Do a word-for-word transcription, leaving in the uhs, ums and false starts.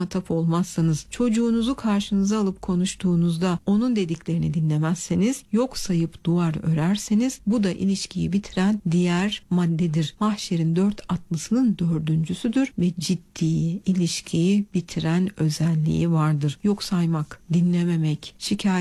muhatap olmazsanız, çocuğunuzu karşınıza alıp konuştuğunuzda onun dediklerini dinlemezseniz, yok sayıp duvar örerseniz, bu da ilişkiyi bitiren diğer maddedir. Mahşerin dört atlısının dördüncüsüdür ve ciddi ilişkiyi bitiren özelliği vardır. Yok saymak, dinlememek, şikayet